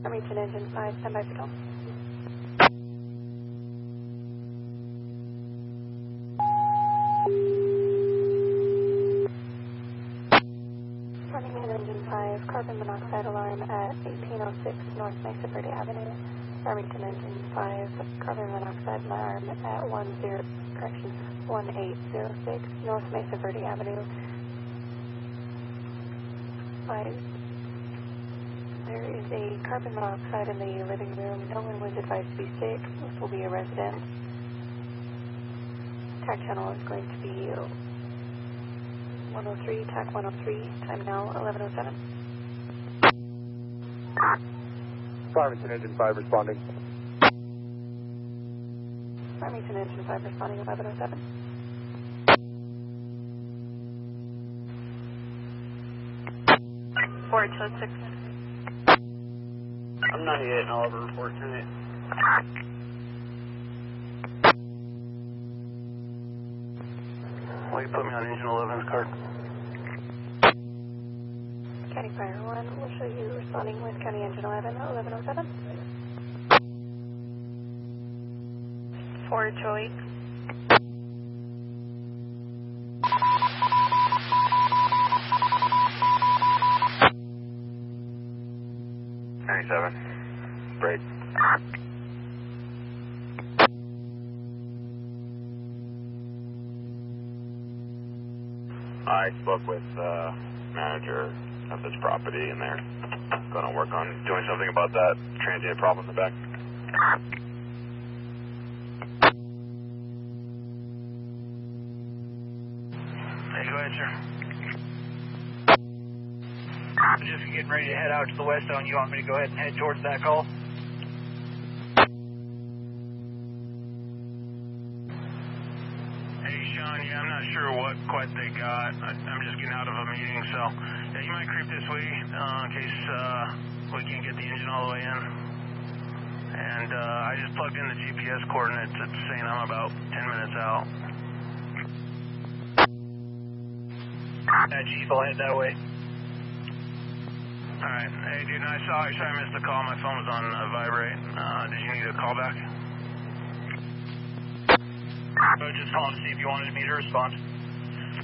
Remington Engine 5, standby for Tom. Remington Engine 5, carbon monoxide alarm at 1806 North Mesa Verde Avenue. Remington Engine 5, carbon monoxide alarm at 1806 North Mesa Verde Avenue. 5. There is a carbon monoxide in the living room. No one was advised to be sick. This will be a resident. TAC channel is going to be 103, TAC 103, time now 11:07. Farmington Engine 5 responding. Farmington Engine 5 responding 11:07. Fort 6. I'm 98 and I'll have a report tonight. Will you put me on Engine 11's card? County Fire 1 will show you responding with County Engine 11 at 11:07. Fort 8. 97. Break. I spoke with the manager of this property, and they're going to work on doing something about that transient problem in the back. Hey, go ahead, sir. I'm just getting ready to head out to the west zone. You want me to go ahead and head towards that call? Hey, Sean, yeah, I'm not sure what quite they got. I'm just getting out of a meeting, so yeah, you might creep this way in case we can't get the engine all the way in. And I just plugged in the GPS coordinates. It's saying I'm about 10 minutes out. Chief, I'll head that way. All right. Hey, dude, sorry I missed the call. My phone was on vibrate. Did you need a call back? I was just calling to see if you wanted me to respond.